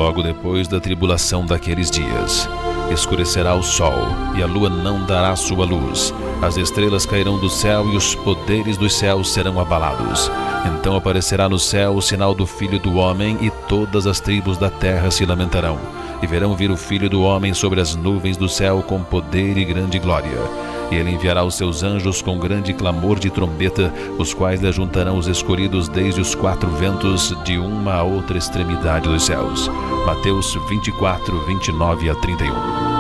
logo depois da tribulação daqueles dias. Escurecerá o sol, e a lua não dará sua luz. As estrelas cairão do céu, e os poderes dos céus serão abalados. Então aparecerá no céu o sinal do Filho do Homem, e todas as tribos da terra se lamentarão. E verão vir o Filho do Homem sobre as nuvens do céu com poder e grande glória. E ele enviará os seus anjos com grande clamor de trombeta, os quais lhe ajuntarão os escolhidos desde os 4 ventos, de uma a outra extremidade dos céus. Mateus 24, 29 a 31.